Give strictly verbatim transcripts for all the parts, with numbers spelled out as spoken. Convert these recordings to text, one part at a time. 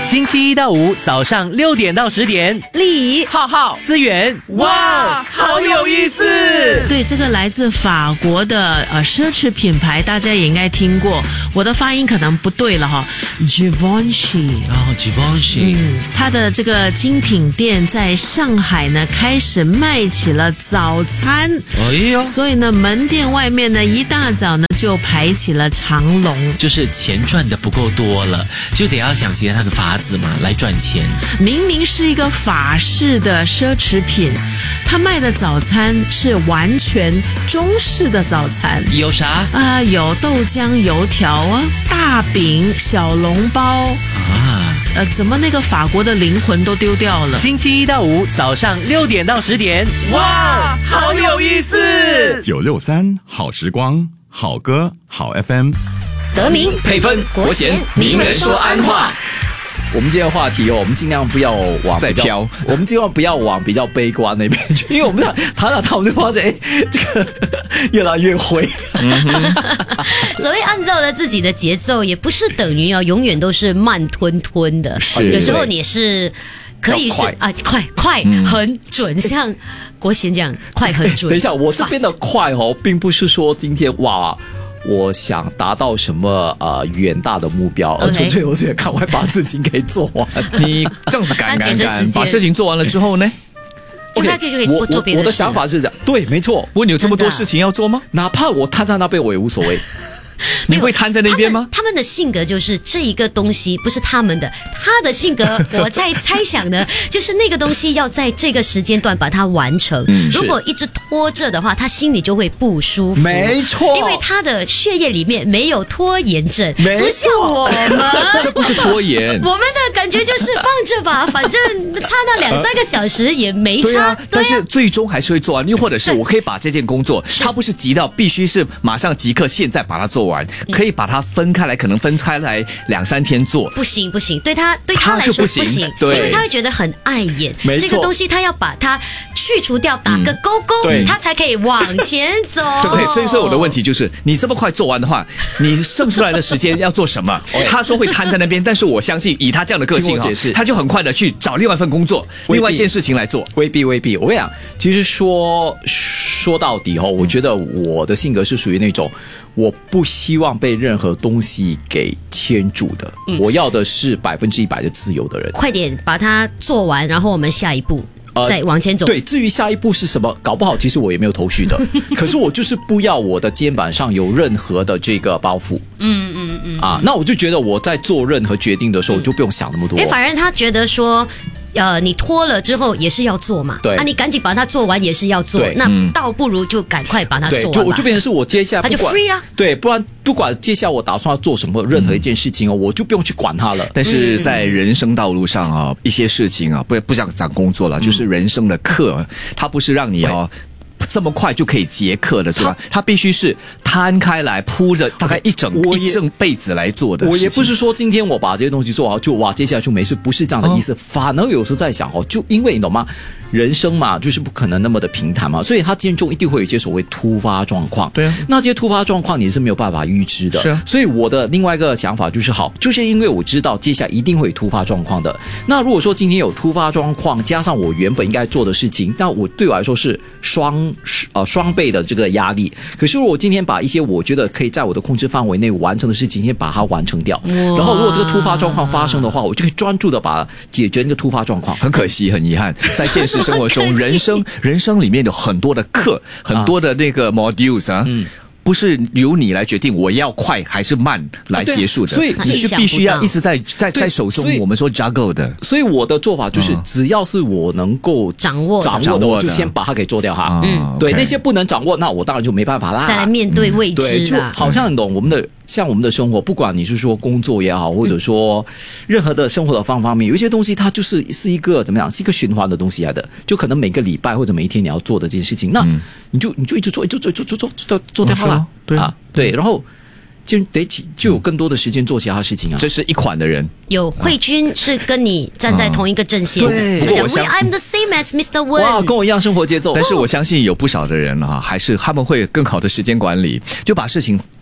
星期一到五早上六点到十点， 丽怡、 浩浩、思源，哇，好有意思！ 对，这个来自法国的呃奢侈品牌，大家也应该听过。我的发音可能不对了哈 ，Givenchy 哦 ，Givenchy， 嗯，它的这个精品店在上海呢开始卖起了早餐， 哎呦， 所以呢门店外面呢一大早呢就排起了长龙。 就是钱赚的不够多了，就得要想其他的法子嘛来赚钱。 明明是一个法式的奢侈品，他卖的早餐是完全中式的早餐。 有啥啊、呃？有豆浆、油条啊，大饼、小笼包啊？ 呃，怎么那个法国的灵魂都丢掉了？ 星期一到五早上六点到十点，哇，好有意思！ 九六三好时光，好歌好 F M， 得名配分国贤名人说安话。 我们今天的话题哦，我们尽量不要往再挑， 我们尽量不要往比较悲观那边去，因为我们谈谈谈，我们就发现，哎，这个越来越灰。 嗯、所谓按照了自己的节奏，也不是等于哦，永远都是慢吞吞的， 是有时候你是。可以是啊，快快、嗯、很准，像国贤这样快很准。 等一下，我这边的快哦，并不是说今天哇，我想达到什么呃远大的目标，而纯粹我是赶快把事情给做完。 你这样子赶赶赶，把事情做完了之后呢？ 就他就可以做别的事。 我的想法是这样，对，没错。 不过你有这么多事情要做吗？ 哪怕我瘫在那边，我也无所谓。 你会瘫在那边吗？ 他们的性格就是这一个东西不是他们的，他的性格我在猜想呢，就是那个东西要在这个时间段把它完成。嗯、如果一直拖着的话，他心里就会不舒服。 没错， 因为他的血液里面没有拖延症， 没错， 不像我们， 这不是拖延。 我们的感觉就是放着吧，反正差那两三个小时也没差。 对啊，但是最终还是会做完。又或者是我可以把这件工作，它不是急到必须是马上即刻现在把它做完。可以把它分开来，可能分开来两三天做。 不行不行，对他对他来说不行， 不行， 对， 因为他会觉得很碍眼。 没错， 这个东西他要把它去除掉，打个勾勾，嗯、他才可以往前走。 对对，所以说我的问题就是，你这么快做完的话，你剩出来的时间要做什么？他说会瘫在那边，但是我相信以他这样的个性， 解释， 他就很快的去找另外一份工作，另外一件事情来做。 未必未必，我跟你讲，其实说说到底哦，我觉得我的性格是属于那种。我不希望被任何东西给牵住的，嗯、我要的是百分之一百的自由的人。 快点把它做完，然后我们下一步。呃、再往前走。 对，至于下一步是什么，搞不好其实我也没有头绪的。可是我就是不要我的肩膀上有任何的这个包袱。嗯嗯嗯。啊，那我就觉得我在做任何决定的时候，我就不用想那么多。 哎，反正他觉得说。呃，你拖了之后也是要做嘛， 对， 啊，你赶紧把它做完也是要做，那倒不如就赶快把它做完吧。 对，就我就变成是我接下来他就 free 啊， 对，不然不管接下来我打算要做什么任何一件事情哦，嗯、我就不用去管它了。 但是在人生道路上啊，一些事情啊，不不想讲工作了，嗯、就是人生的课，它不是让你哦。这么快就可以结课的，是吧？它必须是摊开来铺着大概一整一整辈子来做的事情。 我也不是说今天我把这些东西做好就哇，接下来就没事，不是这样的意思。哦、反而有时候在想哦，就因为你懂吗？人生嘛，就是不可能那么的平坦嘛，所以它间中一定会有一些所谓突发状况。 对啊， 那这些突发状况你是没有办法预知的。 是啊， 所以我的另外一个想法就是好，就是因为我知道接下来一定会有突发状况的。那如果说今天有突发状况，加上我原本应该做的事情，那我对我来说是双呃双倍的这个压力。可是如果我今天把一些我觉得可以在我的控制范围内完成的事情，先把它完成掉，然后如果这个突发状况发生的话，我就可以专注的把解决那个突发状况。 很可惜，很遗憾，在现实生活中，人生人生里面有很多的课，很多的那个 modules 啊。嗯，不是由你来决定我要快还是慢来结束的， 所以你是必须要一直在在在手中，我们说 juggle 的。 所以我的做法就是，只要是我能够掌握掌握的，我就先把它给做掉哈。嗯，对，那些不能掌握，那我当然就没办法啦。 再来面对未知啦。 对，就好像你懂我们的。像我们的生活，不管你是说工作也好，或者说任何的生活的方方面面，有一些东西它就是是一个怎么样，是一个循环的东西来的。就可能每个礼拜或者每一天你要做的这件事情，那你就你就一直做，一直做，做做做做做掉它了， 对啊，对，然后就得就有更多的时间做其他事情啊。 这是一款的人， 有慧君是跟你站在同一个阵线， 对， 他讲 We I'm the same as Mister Wen， 哇，跟我一样生活节奏。 但是我相信有不少的人啊，还是他们会更好的时间管理，就把事情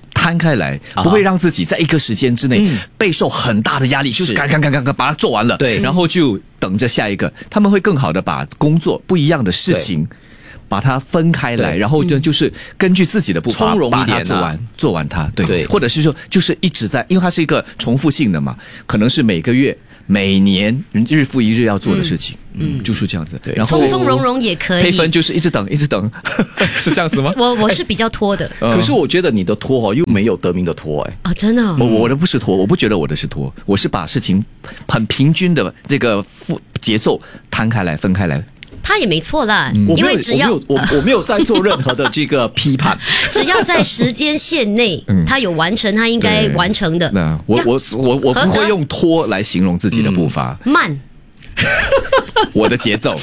摊开来，不会让自己在一个时间之内备受很大的压力，就是赶赶赶赶赶把它做完了， 对， 然后就等着下一个。他们会更好的把工作不一样的事情把它分开来，然后呢，就是根据自己的步伐从容一点、啊、 把它做完，做完它，对， 对， 或者是说就是一直在，因为它是一个重复性的嘛，可能是每个月、每年日复一日要做的事情，嗯，嗯就是这样子。对，然后从从容容也可以。 配分就是一直等，一直等，是这样子吗？ 我我是比较拖的， 欸、可是我觉得你的拖哦又没有德明的拖哎、 欸、啊，真的、哦， 我我的不是拖，我不觉得我的是拖，我是把事情很平均的这个节奏摊开来、分开来。 他也没错啦， 嗯、 因为只要我没有我我没有在做任何的这个批判， 只要在时间线内，嗯、他有完成他应该完成的。 那我我我我不会用拖来形容自己的步伐， 嗯、慢， 我的节奏，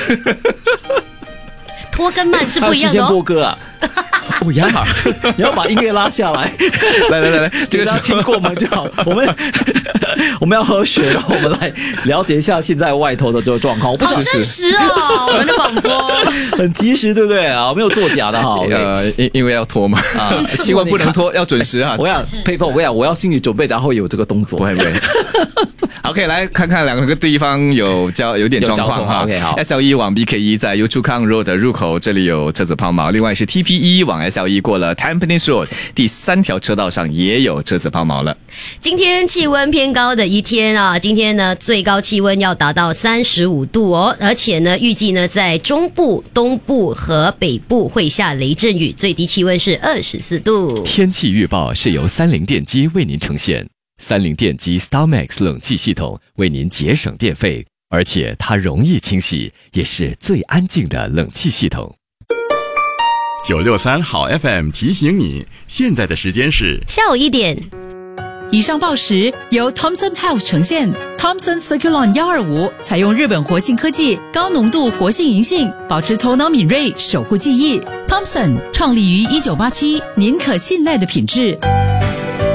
拖跟慢是不一样的、哦。 时间播歌啊。 哦呀， 你要把音乐拉下来， 来来来来，这个是听过吗？就好。我们我们要喝水，然后我们来了解一下现在外头的这个状况。我不好真实哦，我们的广播很及时，对不对啊？没有作假的哈。 呃，因因为要拖嘛，啊，新闻不能拖，要准时啊。 我想佩凤，我想我要心理准备，然后有这个动作。 不会不会。OK， 来看看两个地方有交有点状况哈。 OK， 好 ，S L E 往 B K 一在 Yio Chu Kang Road 的入口，这里有车子抛锚。另外是 T P 一往 S L E 过了 Tampines Road 第三条车道上也有车子抛锚了。 今天气温偏高的一天啊，今天呢最高气温要达到三十五度哦，而且呢预计呢在中部、东部和北部会下雷阵雨，最低气温是二十四度。 天气预报是由三菱电机为您呈现。三菱电机 StarMax 冷气系统为您节省电费，而且它容易清洗，也是最安静的冷气系统。 九六三好 F M 提醒你，现在的时间是下午一点。 以上报时由 Thomson Health 呈现。Thomson Circulon 一二五采用日本活性科技，高浓度活性银杏，保持头脑敏锐，守护记忆。Thomson 创立于一九八七，您可信赖的品质。